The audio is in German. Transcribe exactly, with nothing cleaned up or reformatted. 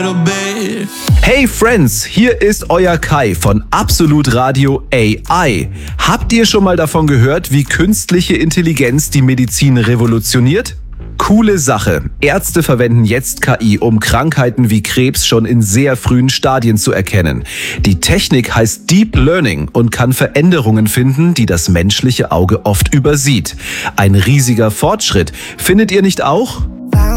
little bit. Hey Friends, hier ist euer Kai von Absolut Radio A I. Habt ihr schon mal davon gehört, wie künstliche Intelligenz die Medizin revolutioniert? Coole Sache. Ärzte verwenden jetzt K I, um Krankheiten wie Krebs schon in sehr frühen Stadien zu erkennen. Die Technik heißt Deep Learning und kann Veränderungen finden, die das menschliche Auge oft übersieht. Ein riesiger Fortschritt. Findet ihr nicht auch?